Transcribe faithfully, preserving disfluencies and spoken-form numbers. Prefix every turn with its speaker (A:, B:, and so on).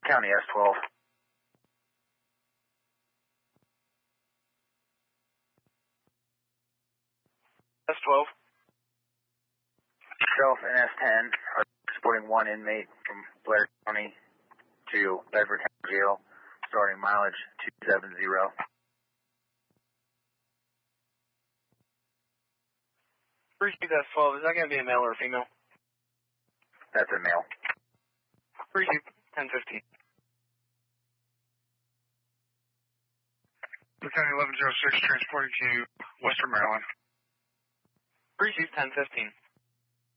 A: County S twelve.
B: S twelve.
A: Self and S ten are transporting one inmate from Blair County to Bedford County Jail, starting mileage two seven zero.
B: Receive S twelve. Is that going to be a male or a female?
A: That's a male.
B: Receive ten fifteen.
C: County eleven oh six transporting to Western Maryland.
B: Receive ten fifteen.